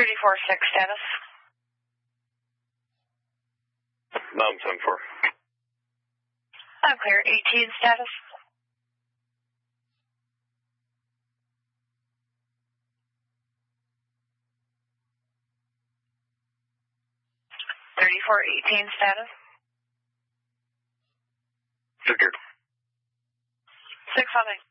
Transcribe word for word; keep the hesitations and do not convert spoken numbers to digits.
thirty-four six status. nine ten four. I'm clear. eighteen status. thirty-four eighteen status. Secured. six on eight.